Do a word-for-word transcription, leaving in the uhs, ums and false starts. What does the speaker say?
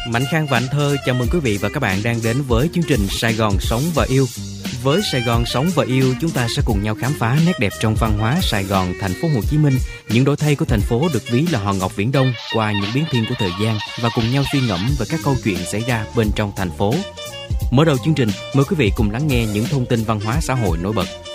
Mạnh Khang và Anh Thơ chào mừng quý vị và các bạn đang đến với chương trình Sài Gòn Sống và Yêu. Với Sài Gòn Sống và Yêu, chúng ta sẽ cùng nhau khám phá nét đẹp trong văn hóa Sài Gòn, thành phố Hồ Chí Minh, những đổi thay của thành phố được ví là hòn ngọc viễn đông qua những biến thiên của thời gian và cùng nhau suy ngẫm về các câu chuyện xảy ra bên trong thành phố. Mở đầu chương trình, mời quý vị cùng lắng nghe những thông tin văn hóa xã hội nổi bật.